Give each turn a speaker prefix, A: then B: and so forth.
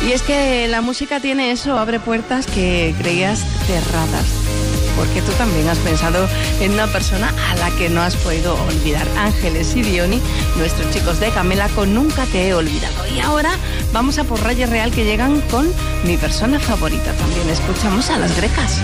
A: Y es que la música tiene eso, abre puertas que creías cerradas. Porque tú también has pensado en una persona a la que no has podido olvidar. Ángeles y Diony, nuestros chicos de Camela, con Nunca te he olvidado. Y ahora vamos a por Reyes Real, que llegan con mi persona favorita. También escuchamos a Las Grecas.